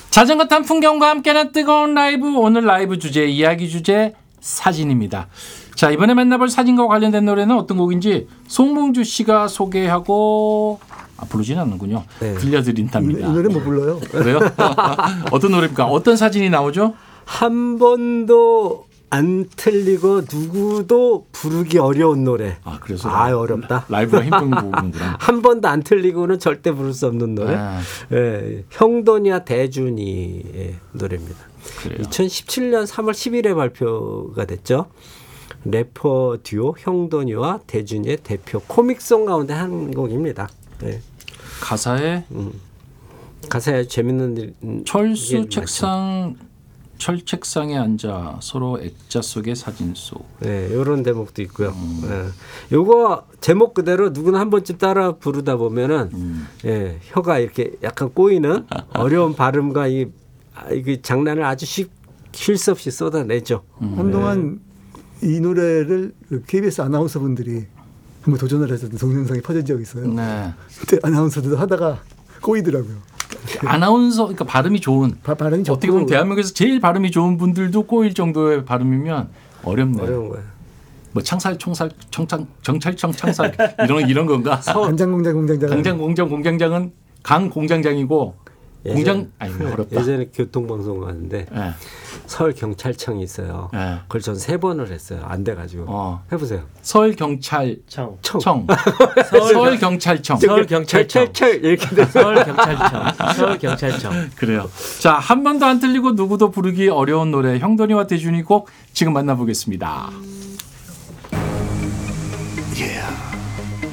자전거 탄 풍경과 함께하는 뜨거운 라이브. 오늘 라이브 주제, 이야기 주제 사진입니다. 자, 이번에 만나볼 사진과 관련된 노래는 어떤 곡인지 송봉주 씨가 소개하고 부르진 않는군요. 네. 들려드린답니다. 이 노래 못 불러요. 그래요? 어떤 노래입니까? 어떤 사진이 나오죠? 한 번도 안 틀리고 누구도 부르기 어려운 노래. 그래서 어렵다. 라이브가 힘든 곡이구나. 한 번도 안 틀리고는 절대 부를 수 없는 노래. 네, 형돈이와 대준이의 노래입니다. 그래요. 2017년 3월 10일에 발표가 됐죠. 래퍼 듀오 형돈이와 대준이의 대표 코믹송 가운데 한 곡입니다. 네. 가사에 재밌는 철책상에 앉아 서로 액자 속의 사진 속. 네, 이런 대목도 있고요. 요거 제목 그대로 누구나 한 번쯤 따라 부르다 보면은 혀가 이렇게 약간 꼬이는 어려운 발음과 이 장난을 아주 쉴 새 없이 쏟아내죠. 한동안 이 노래를 KBS 아나운서분들이 한번 도전을 해서 동영상이 퍼진 적이 있어요. 네. 그때 아나운서들도 하다가 꼬이더라고요. 아나운서, 그러니까 발음이 좋은. 발음이 어떻게 보면 대한민국에서 제일 발음이 좋은 분들도 꼬일 정도의 발음이면 어렵네요. 어려운 거예요. 뭐 정찰청 창살 이런 건가? 공장장은 강 공장장이고 어렵다. 예전에 교통방송 가는데 서울 경찰청이 있어요. 그걸 전 3번을 했어요. 안 돼가지고 해보세요. 서울 경찰청. 서울 경찰청 이렇게 돼서 서울 경찰청. 그래요. 자, 한 번도 안 틀리고 누구도 부르기 어려운 노래 형돈이와 대준이 곡 지금 만나보겠습니다.